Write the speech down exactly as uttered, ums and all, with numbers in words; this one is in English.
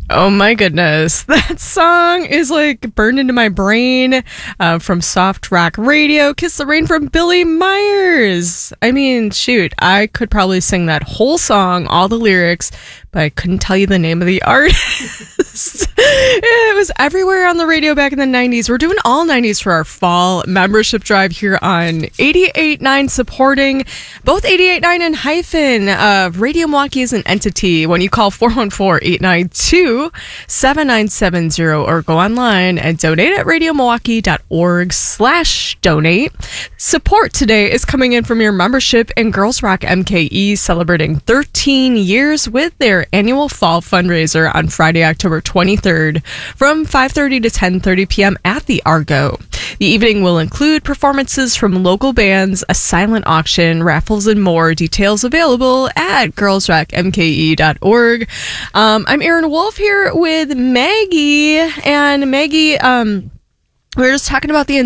Oh my goodness. That song is like burned into my brain uh, from Soft Rock Radio. Kiss the Rain from Billy Myers. I mean, shoot, I could probably sing that whole song, all the lyrics, but I couldn't tell you the name of the artist. It was everywhere on the radio back in the nineties. We're doing all nineties for our fall membership drive here on eighty-eight point nine, supporting both eighty-eight point nine and Hyphen. Uh, Radio Milwaukee is an entity. When you call four one four, eight nine two, seven nine seven zero or go online and donate at radiomilwaukee.org slash donate. Support today is coming in from your membership in Girls Rock M K E, celebrating thirteen years with their annual fall fundraiser on Friday, October twenty-third from five thirty to ten thirty p.m. at the Argo. The evening will include performances from local bands, a silent auction, raffles, and more. Details available at girls rock m k e dot org. Um, I'm Erin Wolf here with Maggie, and Maggie, um, we were just talking about the